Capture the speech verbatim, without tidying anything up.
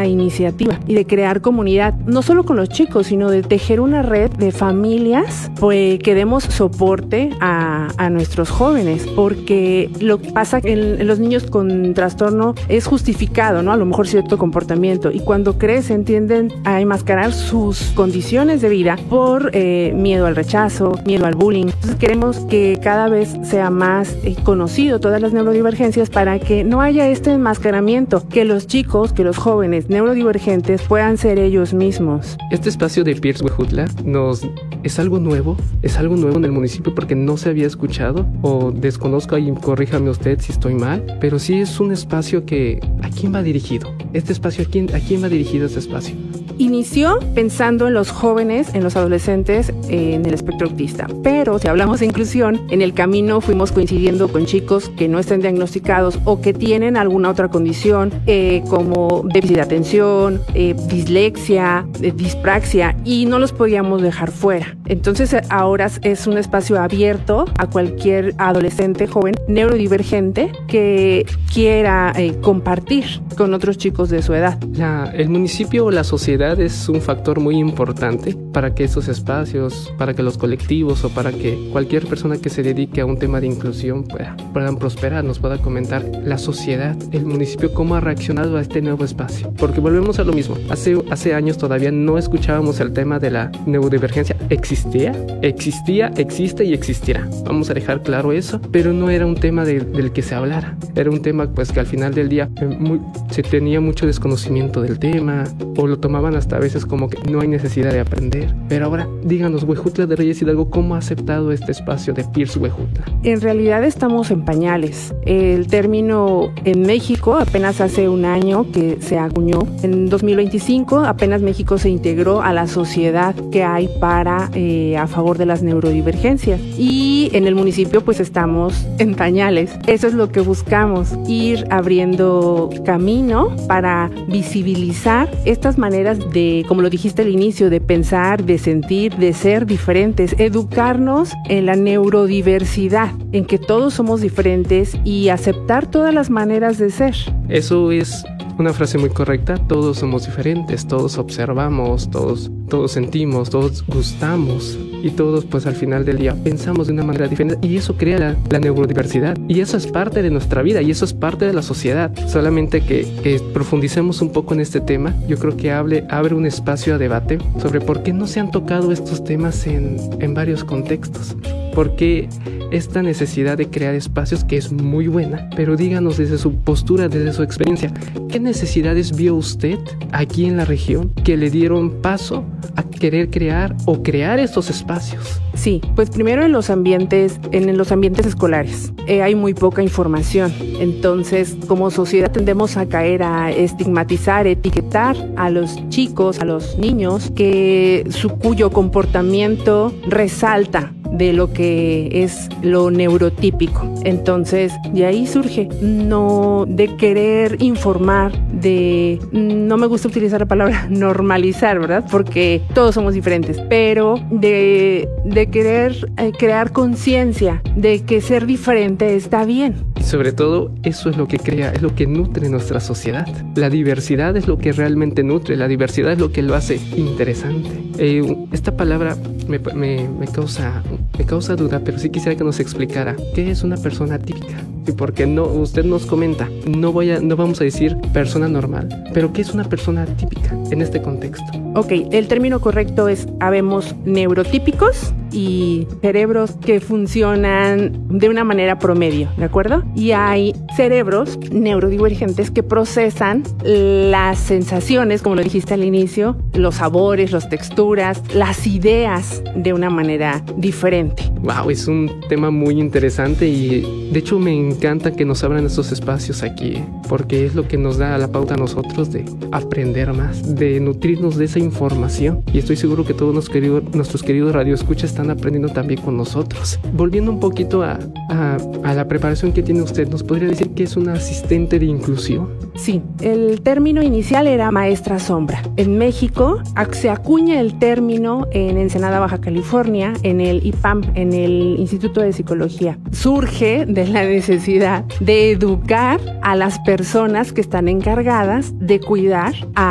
esta iniciativa y de crear comunidad, no solo con los chicos, sino de tejer una red de familias pues, que demos soporte a, a nuestros jóvenes, porque lo que pasa en, en los niños con trastorno es justificado, ¿no? A lo mejor cierto comportamiento, y cuando crecen tienden a enmascarar sus condiciones de vida por eh, miedo al rechazo, miedo al bullying. Entonces queremos que cada vez sea más eh, conocido todas las neurodivergencias para que no haya este enmascaramiento, que los chicos, que los jóvenes neurodivergentes puedan ser ellos mismos. Este espacio de Pierce Huejutla nos es algo nuevo, es algo nuevo en el municipio porque no se había escuchado, o desconozco, y corríjame usted si estoy mal, pero sí es un espacio que ¿a quién va dirigido? Este espacio, ¿a quién, a quién va dirigido este espacio? Inició pensando en los jóvenes, en los adolescentes, en el espectro autista. Pero si hablamos de inclusión, en el camino fuimos coincidiendo con chicos que no están diagnosticados o que tienen alguna otra condición, eh, como déficit de atención, eh, dislexia, eh, dispraxia, y no los podíamos dejar fuera. Entonces ahora es un espacio abierto a cualquier adolescente joven neurodivergente que quiera eh, compartir con otros chicos de su edad. La, el municipio o la sociedad es un factor muy importante para que estos espacios, para que los colectivos o para que cualquier persona que se dedique a un tema de inclusión pueda, puedan prosperar, nos pueda comentar la sociedad, el municipio, cómo ha reaccionado a este nuevo espacio. Porque volvemos a lo mismo, hace, hace años todavía no escuchábamos el tema de la neurodivergencia. ¿Existía? Existía, existe y existirá. Vamos a dejar claro eso, pero no era un tema de, del que se hablara. Era un tema pues que al final del día eh, muy, se tenía mucho desconocimiento del tema, o lo tomaban hasta a veces como que no hay necesidad de aprender. Pero ahora, díganos, Huejutla de Reyes Hidalgo, ¿cómo ha aceptado este espacio de Pierce Huejutla? En realidad estamos en pañales. El término en México apenas hace un año que se acuñó. En dos mil veinticinco apenas México se integró a la sociedad que hay para eh, a favor de las neurodivergencias. Y en el municipio pues estamos en pañales. Eso es lo que buscamos, ir abriendo camino para visibilizar estas maneras de, como lo dijiste al inicio, de pensar, de sentir, de ser diferentes, educarnos en la neurodiversidad, en que todos somos diferentes y aceptar todas las maneras de ser. Eso es una frase muy correcta. Todos somos diferentes, todos observamos, todos, todos sentimos, todos gustamos, y todos pues al final del día pensamos de una manera diferente, y eso crea la, la neurodiversidad, y eso es parte de nuestra vida y eso es parte de la sociedad. Solamente que, que profundicemos un poco en este tema, yo creo que hable, abre un espacio a debate sobre por qué no se han tocado estos temas en, en varios contextos. ¿Por qué esta necesidad de crear espacios, que es muy buena? Pero díganos desde su postura, desde su experiencia, ¿qué necesidades vio usted aquí en la región que le dieron paso a querer crear o crear estos espacios? Sí, pues primero en los ambientes, en los ambientes escolares, eh, hay muy poca información. Entonces, como sociedad tendemos a caer a estigmatizar, etiquetar a los chicos, a los niños, que su cuyo comportamiento resalta de lo que es lo neurotípico. Entonces, de ahí surge, no de querer informar, de, no me gusta utilizar la palabra normalizar, ¿verdad? Porque todos somos diferentes, pero de, de querer eh, crear conciencia de que ser diferente está bien. Y sobre todo, eso es lo que crea, es lo que nutre nuestra sociedad. La diversidad es lo que realmente nutre, la diversidad es lo que lo hace interesante. Eh, esta palabra me, me, me causa... Me causa duda, pero sí quisiera que nos explicara qué es una persona típica. Y porque no, usted nos comenta, no voy a, no vamos a decir persona normal, pero qué es una persona típica en este contexto. Ok, el término correcto es, habemos neurotípicos y cerebros que funcionan de una manera promedio, ¿de acuerdo? Y hay cerebros neurodivergentes que procesan las sensaciones, como lo dijiste al inicio, los sabores, las texturas, las ideas de una manera diferente. Wow, es un tema muy interesante y de hecho me encanta que nos abran estos espacios aquí, porque es lo que nos da la pauta a nosotros de aprender más, de nutrirnos de esa información, y estoy seguro que todos nuestros queridos, nuestros queridos radioescuchas están aprendiendo también con nosotros. Volviendo un poquito a, a, a la preparación que tiene usted, ¿nos podría decir que es una asistente de inclusión? Sí, el término inicial era maestra sombra. En México se acuña el término en Ensenada, Baja California, en el I P A M, en el Instituto de Psicología. Surge de la necesidad de educar a las personas que están encargadas de cuidar a